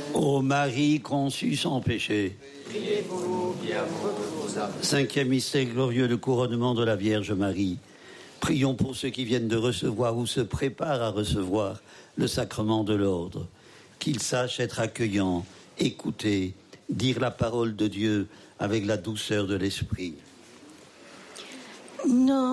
Ô Marie conçue sans péché. Priez pour nous bienheureux vos âmes. Cinquième mystère glorieux, le couronnement de la Vierge Marie. Prions pour ceux qui viennent de recevoir ou se préparent à recevoir le sacrement de l'ordre. Qu'ils sachent être accueillants, écouter, dire la parole de Dieu avec la douceur de l'esprit. Non.